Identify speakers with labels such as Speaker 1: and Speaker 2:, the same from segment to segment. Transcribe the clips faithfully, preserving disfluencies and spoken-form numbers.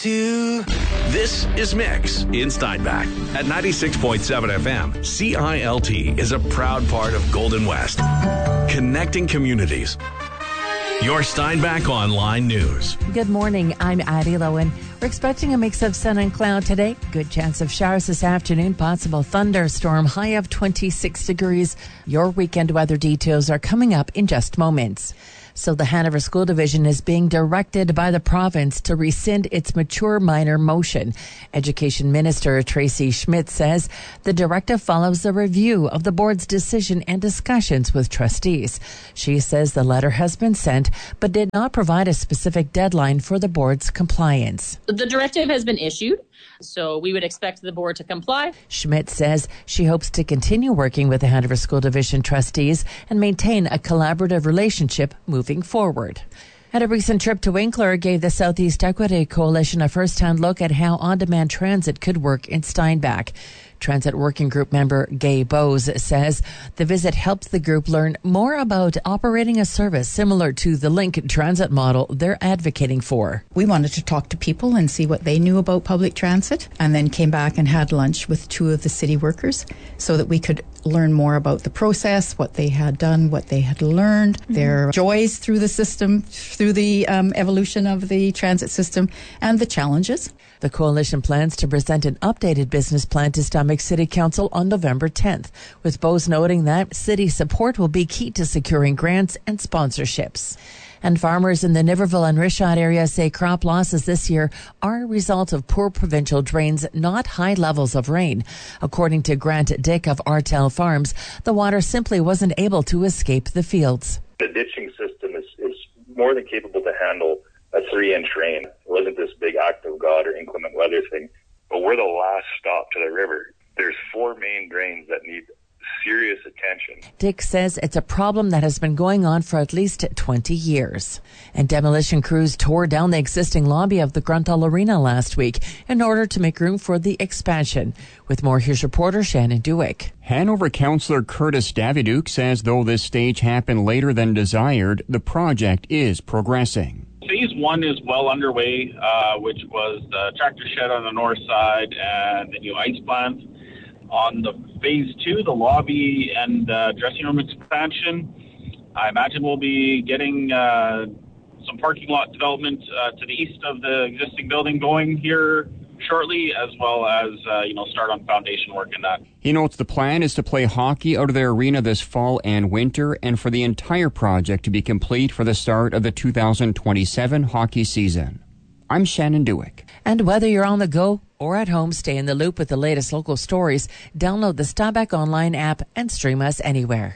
Speaker 1: Do. This is Mix in Steinbach at ninety-six point seven F M. C I L T is a proud part of Golden West, connecting communities. Your Steinbach Online News.
Speaker 2: Good morning. I'm Addie Lowen. We're expecting a mix of sun and cloud today. Good chance of showers this afternoon. Possible thunderstorm. High of twenty-six degrees. Your weekend weather details are coming up in just moments. So the Hanover School Division is being directed by the province to rescind its mature minor motion. Education Minister Tracy Schmidt says the directive follows a review of the board's decision and discussions with trustees. She says the letter has been sent, but did not provide a specific deadline for the board's compliance.
Speaker 3: The directive has been issued, so we would expect the board to comply.
Speaker 2: Schmidt says she hopes to continue working with the Hanover School Division trustees and maintain a collaborative relationship moving forward. And a recent trip to Winkler gave the Southeast Equity Coalition a first-hand look at how on-demand transit could work in Steinbach. Transit Working Group member Gay Bose says the visit helped the group learn more about operating a service similar to the Link transit model they're advocating for.
Speaker 4: We wanted to talk to people and see what they knew about public transit, and then came back and had lunch with two of the city workers so that we could learn more about the process, what they had done, what they had learned, mm-hmm. their joys through the system, through the um, evolution of the transit system, and the challenges.
Speaker 2: The coalition plans to present an updated business plan to Steinbach City Council on November tenth, with Bose noting that city support will be key to securing grants and sponsorships. And farmers in the Niverville and Richard area say crop losses this year are a result of poor provincial drains, not high levels of rain. According to Grant Dick of Artel Farms, the water simply wasn't able to escape the fields.
Speaker 5: The ditching system is, is more than capable to handle a three-inch rain. It wasn't this big act of God or inclement weather thing, but we're the last stop to the river. There's four main drains that need serious attention.
Speaker 2: Dick says it's a problem that has been going on for at least twenty years. And demolition crews tore down the existing lobby of the Grunthal Arena last week in order to make room for the expansion. With more, here's reporter Shannon Dewick.
Speaker 6: Hanover Councillor Curtis Daviduke says though this stage happened later than desired, the project is progressing.
Speaker 7: Phase one is well underway, uh, which was the tractor shed on the north side and the new ice plant. On the phase two, the lobby and uh, dressing room expansion, I imagine we'll be getting uh, some parking lot development uh, to the east of the existing building going here shortly, as well as, uh, you know, start on foundation work in that.
Speaker 6: He notes the plan is to play hockey out of their arena this fall and winter, and for the entire project to be complete for the start of the two thousand twenty-seven hockey season. I'm Shannon Dewick.
Speaker 2: And whether you're on the go or at home, stay in the loop with the latest local stories. Download the Steinbach Online app and stream us anywhere.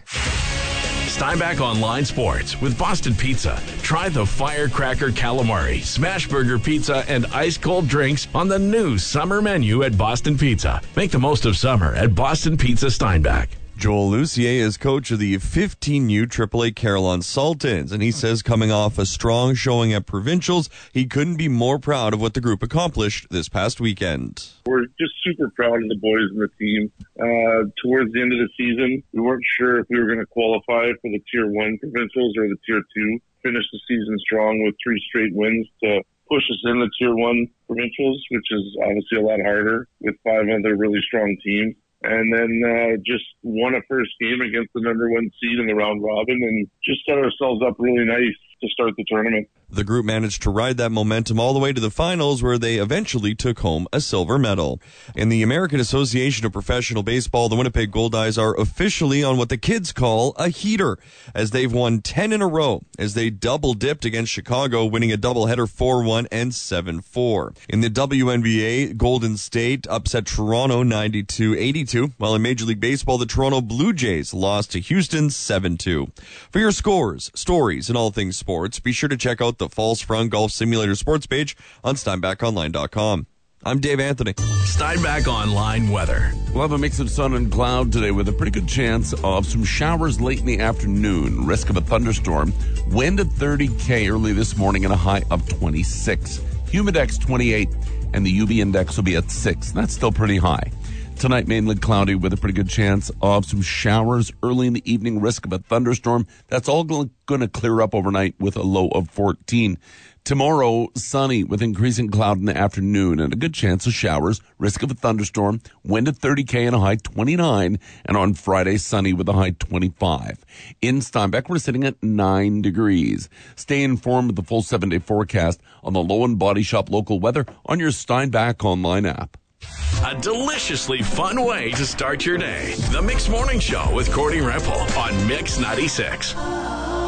Speaker 1: Steinbach Online Sports with Boston Pizza. Try the Firecracker Calamari, Smash Burger Pizza, and ice cold drinks on the new summer menu at Boston Pizza. Make the most of summer at Boston Pizza Steinbach.
Speaker 8: Joel Lucier is coach of the fifteen U triple A Carillon Sultans, and he says coming off a strong showing at provincials, he couldn't be more proud of what the group accomplished this past weekend.
Speaker 9: We're just super proud of the boys and the team. Uh, towards the end of the season, we weren't sure if we were going to qualify for the Tier one provincials or the Tier two. Finished the season strong with three straight wins to push us in the Tier one provincials, which is obviously a lot harder with five other really strong teams. And then uh, just won a first game against the number one seed in the round robin and just set ourselves up really nice to start the tournament.
Speaker 8: The group managed to ride that momentum all the way to the finals, where they eventually took home a silver medal. In the American Association of Professional Baseball, the Winnipeg Goldeyes are officially on what the kids call a heater, as they've won ten in a row, as they double-dipped against Chicago, winning a doubleheader four one and seven four. In the W N B A, Golden State upset Toronto ninety-two eighty-two, while in Major League Baseball, the Toronto Blue Jays lost to Houston seven two. For your scores, stories, and all things sports, be sure to check out the Falls Front Golf Simulator sports page on Steinbach Online dot com. I'm Dave Anthony.
Speaker 1: Steinbach Online weather.
Speaker 10: We'll have a mix of sun and cloud today with a pretty good chance of some showers late in the afternoon. Risk of a thunderstorm. Wind at thirty K early this morning and a high of twenty-six. Humidex twenty-eight and the U V index will be at six. That's still pretty high. Tonight, mainly cloudy with a pretty good chance of some showers early in the evening, risk of a thunderstorm. That's all going to clear up overnight with a low of fourteen. Tomorrow, sunny with increasing cloud in the afternoon and a good chance of showers, risk of a thunderstorm, wind at thirty K and a high twenty-nine, and on Friday, sunny with a high twenty-five. In Steinbach, we're sitting at nine degrees. Stay informed with the full seven-day forecast on the Lowen Body Shop local weather on your Steinbach online app.
Speaker 1: A deliciously fun way to start your day. The Mix Morning Show with Courtney Rempel on Mix ninety-six.